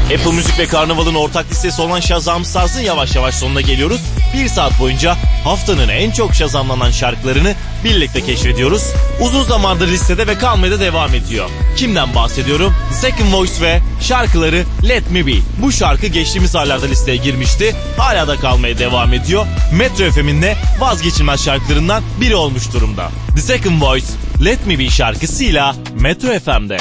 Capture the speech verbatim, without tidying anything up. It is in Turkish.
Apple Müzik ve Karnaval'ın ortak listesi olan Shazam Stars'ın yavaş yavaş sonuna geliyoruz. Bir saat boyunca haftanın en çok şazamlanan şarkılarını birlikte keşfediyoruz. Uzun zamandır listede ve kalmaya da devam ediyor. Kimden bahsediyorum? Second Voice ve şarkıları Let Me Be. Bu şarkı geçtiğimiz aylarda listeye girmişti. Hala da kalmaya devam ediyor. Metro F M'in de vazgeçilmez şarkılarından biri olmuş durumda. The Second Voice, Let Me Be şarkısıyla Metro F M'de.